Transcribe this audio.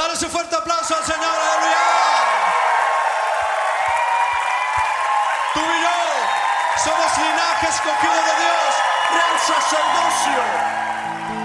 Dale ese fuerte aplauso al Señor, aleluya. Tú y yo somos linaje escogido de Dios, real sacerdocio.